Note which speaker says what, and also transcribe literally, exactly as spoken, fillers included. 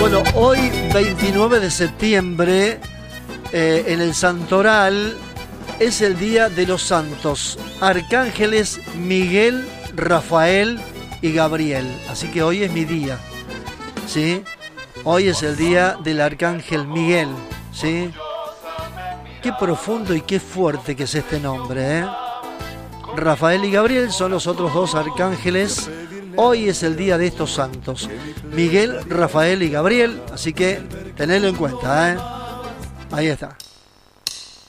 Speaker 1: Bueno, hoy veintinueve de septiembre, eh, en el Santoral, es el día de los santos arcángeles Miguel, Rafael y Gabriel. Así que hoy es mi día, ¿sí? Hoy es el día del arcángel Miguel, ¿sí? Qué profundo y qué fuerte que es este nombre, ¿eh? Rafael y Gabriel son los otros dos arcángeles. Hoy es el día de estos santos, Miguel, Rafael y Gabriel, así que tenedlo en cuenta, ¿eh? Ahí está.